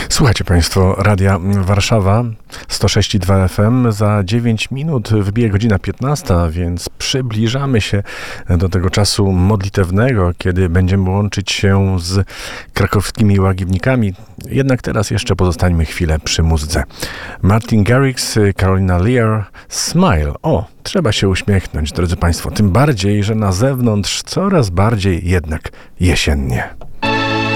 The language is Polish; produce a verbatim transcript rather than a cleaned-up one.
Słuchajcie Państwo Radia Warszawa sto sześć i dwa F M. Za dziewięć minut wybije godzina piętnasta, więc przybliżamy się do tego czasu modlitewnego, kiedy będziemy łączyć się z krakowskimi łagiewnikami. Jednak teraz jeszcze pozostańmy chwilę przy muzyce. Martin Garrix, Carolina Lear, Smile. O, trzeba się uśmiechnąć, drodzy Państwo. Tym bardziej, że na zewnątrz coraz bardziej jednak jesiennie.